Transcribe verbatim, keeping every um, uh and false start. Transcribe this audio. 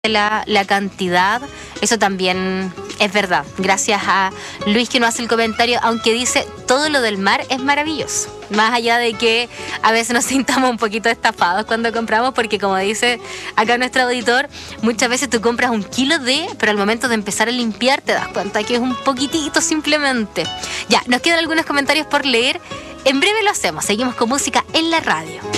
La, la cantidad, eso también es verdad. Gracias a Luis que nos hace el comentario, aunque dice todo lo del mar es maravilloso. Más allá de que a veces nos sintamos un poquito estafados cuando compramos, porque como dice acá nuestro auditor, muchas veces tú compras un kilo de, pero al momento de empezar a limpiar te das cuenta que es un poquitito simplemente. Ya, nos quedan algunos comentarios por leer. En breve lo hacemos. Seguimos con música en la radio.